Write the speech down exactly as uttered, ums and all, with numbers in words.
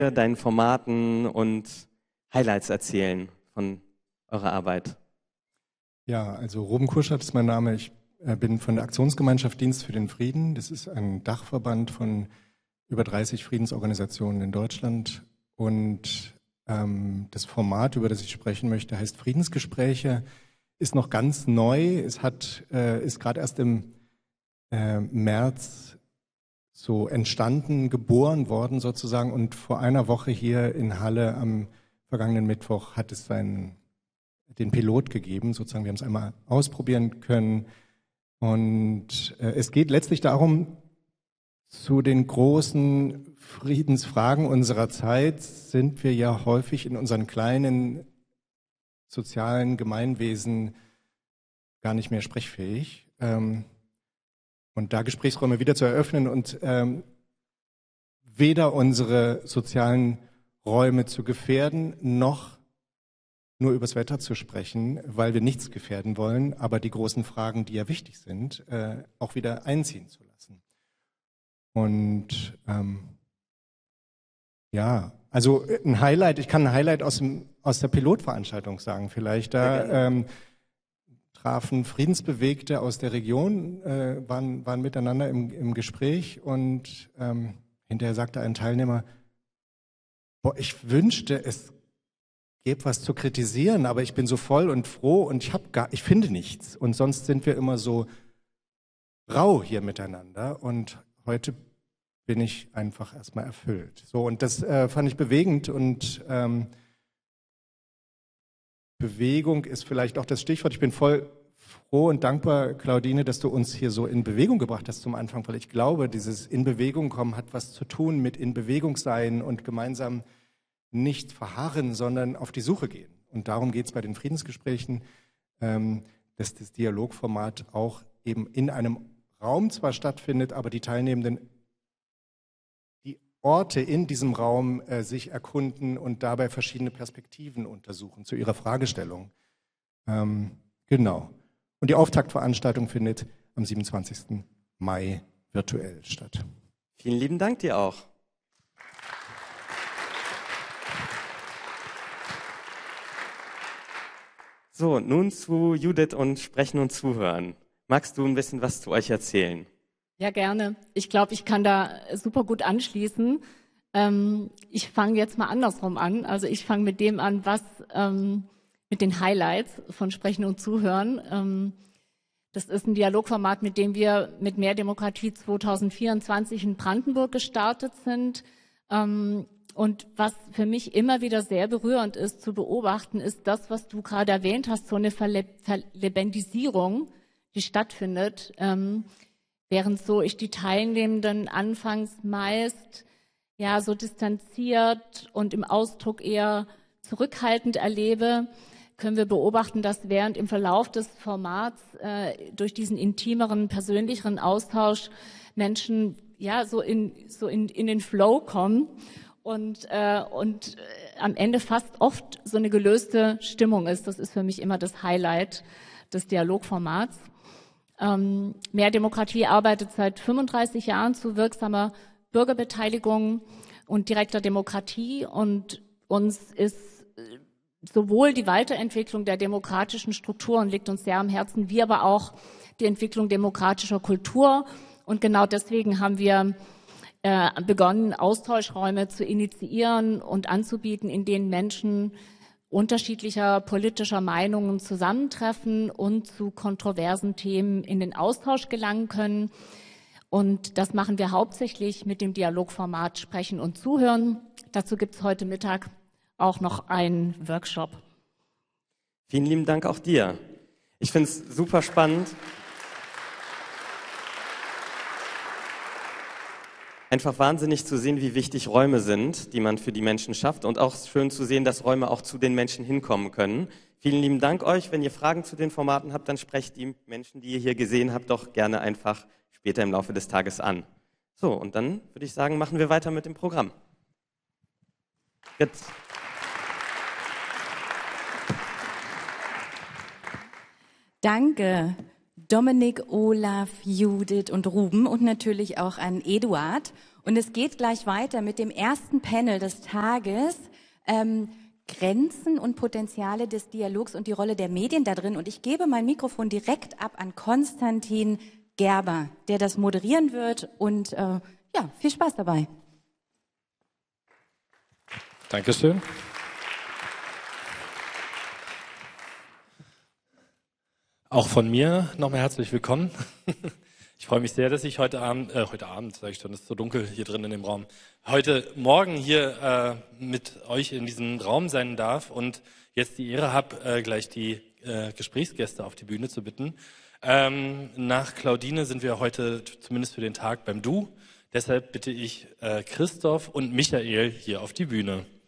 deinen Formaten und Highlights erzählen von eurer Arbeit. Ja, also Ruben Kurschat ist mein Name. Ich äh, bin von der Aktionsgemeinschaft Dienst für den Frieden. Das ist ein Dachverband von über dreißig Friedensorganisationen in Deutschland. Und ähm, das Format, über das ich sprechen möchte, heißt Friedensgespräche, ist noch ganz neu. Es hat, äh, ist gerade erst im äh, März so entstanden, geboren worden sozusagen. Und vor einer Woche hier in Halle am vergangenen Mittwoch hat es seinen, den Pilot gegeben. Sozusagen, wir haben es einmal ausprobieren können. Und äh, es geht letztlich darum, zu den großen Friedensfragen unserer Zeit sind wir ja häufig in unseren kleinen sozialen Gemeinwesen gar nicht mehr sprechfähig. Ähm, und da Gesprächsräume wieder zu eröffnen und ähm, weder unsere sozialen Räume zu gefährden, noch nur übers Wetter zu sprechen, weil wir nichts gefährden wollen, aber die großen Fragen, die ja wichtig sind, äh, auch wieder einziehen zu lassen. Und ähm, ja, also ein Highlight, ich kann ein Highlight aus, dem, aus der Pilotveranstaltung sagen vielleicht. Da ähm, trafen Friedensbewegte aus der Region, äh, waren, waren miteinander im, im Gespräch und ähm, hinterher sagte ein Teilnehmer, boah, ich wünschte, es gäbe was zu kritisieren, aber ich bin so voll und froh und ich hab gar, ich finde nichts. Und sonst sind wir immer so rau hier miteinander und heute bin ich einfach erstmal erfüllt. So, und das äh, fand ich bewegend und ähm, Bewegung ist vielleicht auch das Stichwort. Ich bin voll froh und dankbar, Claudine, dass du uns hier so in Bewegung gebracht hast zum Anfang, weil ich glaube, dieses in Bewegung kommen hat was zu tun mit in Bewegung sein und gemeinsam nicht verharren, sondern auf die Suche gehen. Und darum geht es bei den Friedensgesprächen, ähm, dass das Dialogformat auch eben in einem Raum zwar stattfindet, aber die Teilnehmenden die Orte in diesem Raum äh, sich erkunden und dabei verschiedene Perspektiven untersuchen zu ihrer Fragestellung. Ähm, genau. Und die Auftaktveranstaltung findet am siebenundzwanzigsten Mai virtuell statt. Vielen lieben Dank dir auch. So, nun zu Judith und Sprechen und Zuhören. Magst du ein bisschen was zu euch erzählen? Ja, gerne. Ich glaube, ich kann da super gut anschließen. Ähm, ich fange jetzt mal andersrum an. Also ich fange mit dem an, was ähm, mit den Highlights von Sprechen und Zuhören. Ähm, das ist ein Dialogformat, mit dem wir mit Mehr Demokratie zwanzig vierundzwanzig in Brandenburg gestartet sind. Ähm, und was für mich immer wieder sehr berührend ist zu beobachten, ist das, was du gerade erwähnt hast, so eine Verle- Verlebendisierung, die stattfindet. Ähm, Während so ich die Teilnehmenden anfangs meist ja so distanziert und im Ausdruck eher zurückhaltend erlebe, können wir beobachten, dass während im Verlauf des Formats äh, durch diesen intimeren, persönlicheren Austausch Menschen ja so in so in, in den Flow kommen und äh, und äh, am Ende fast oft so eine gelöste Stimmung ist. Das ist für mich immer das Highlight des Dialogformats. Ähm, Mehr Demokratie arbeitet seit fünfunddreißig Jahren zu wirksamer Bürgerbeteiligung und direkter Demokratie. Und uns ist sowohl die Weiterentwicklung der demokratischen Strukturen liegt uns sehr am Herzen, wie aber auch die Entwicklung demokratischer Kultur. Und genau deswegen haben wir äh, begonnen, Austauschräume zu initiieren und anzubieten, in denen Menschen unterschiedlicher politischer Meinungen zusammentreffen und zu kontroversen Themen in den Austausch gelangen können. Und das machen wir hauptsächlich mit dem Dialogformat Sprechen und Zuhören. Dazu gibt es heute Mittag auch noch einen Workshop. Vielen lieben Dank auch dir. Ich finde es super spannend. Einfach wahnsinnig zu sehen, wie wichtig Räume sind, die man für die Menschen schafft und auch schön zu sehen, dass Räume auch zu den Menschen hinkommen können. Vielen lieben Dank euch. Wenn ihr Fragen zu den Formaten habt, dann sprecht die Menschen, die ihr hier gesehen habt, doch gerne einfach später im Laufe des Tages an. So, und dann würde ich sagen, machen wir weiter mit dem Programm. Jetzt. Danke. Dominik, Olaf, Judith und Ruben und natürlich auch an Eduard. Und es geht gleich weiter mit dem ersten Panel des Tages, ähm, Grenzen und Potenziale des Dialogs und die Rolle der Medien da drin. Und ich gebe mein Mikrofon direkt ab an Konstantin Gerber, der das moderieren wird. Und äh, ja, viel Spaß dabei. Dankeschön. Auch von mir nochmal herzlich willkommen. Ich freue mich sehr, dass ich heute Abend, äh, heute Abend, sage ich schon, es ist so dunkel hier drin in dem Raum, heute Morgen hier äh, mit euch in diesem Raum sein darf und jetzt die Ehre habe, äh, gleich die äh, Gesprächsgäste auf die Bühne zu bitten. Ähm, nach Claudine sind wir heute zumindest für den Tag beim Du. Deshalb bitte ich äh, Christoph und Michael hier auf die Bühne.